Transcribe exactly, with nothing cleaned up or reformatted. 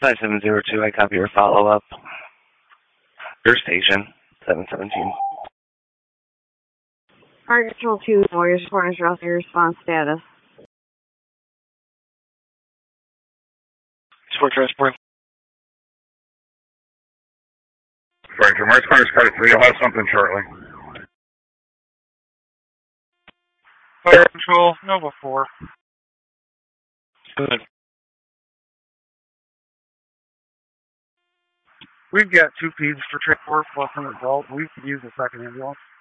five seven zero two, I copy your follow-up. Your station, seven seventeen. Target Control two, Warriors Corners, roughly response status. Sport transport. Ranger, Mars Corners, Credit three, you'll have something shortly. Fire Control, Nova four. Good. We've got two P's for transport plus an adult. We could use a second ambulance.